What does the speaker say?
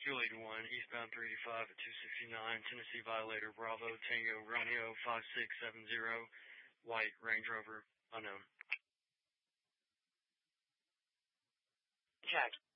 Juliet 1, eastbound 385 at 269, Tennessee Violator, Bravo, Tango, Romeo 5670, white Range Rover, unknown. Check.